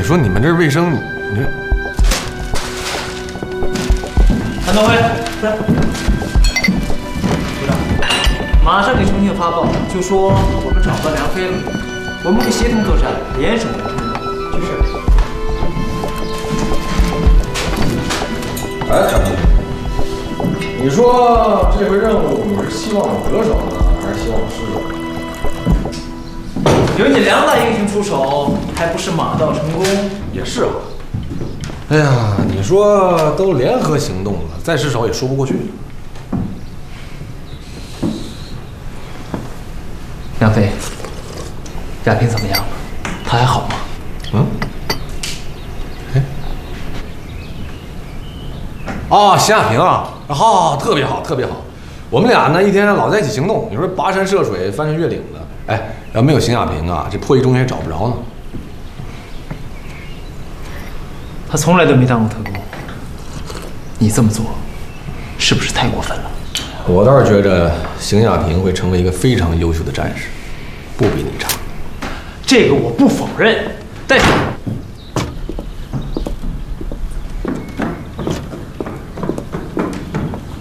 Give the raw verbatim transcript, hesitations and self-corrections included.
你说你们这卫生，你你这。 韩东辉，出来。部长，马上给重庆发报，就说我们找不到梁飞了，我们会协同作战，联手完成任务。去事。 哎，张军，你说这回任务你是希望得手呢，还是希望失手？ 有你梁大英雄出手，还不是马到成功？ 也是啊。哎呀，你说都联合行动了，再失手也说不过去。 梁飞，亚萍怎么样了？他还好吗？ 嗯。哎。哦，邢亚萍啊，好，好，好，特别好，特别好。我们俩呢，一天老在一起行动，你说跋山涉水、翻山越岭的。 哎，要没有邢亚萍啊，这破译中学也找不着呢。 他从来都没当过特工，你这么做，是不是太过分了？ 我倒是觉着邢亚萍会成为一个非常优秀的战士，不比你差。 这个我不否认，但是